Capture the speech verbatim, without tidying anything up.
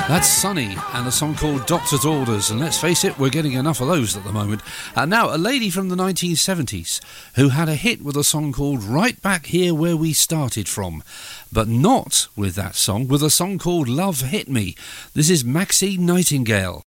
That's Sunny and a song called Doctor's Orders, and let's face it, we're getting enough of those at the moment. And now, a lady from the nineteen seventies who had a hit with a song called Right Back Here Where We Started From, but not with that song, with a song called Love Hit Me. This is Maxine Nightingale.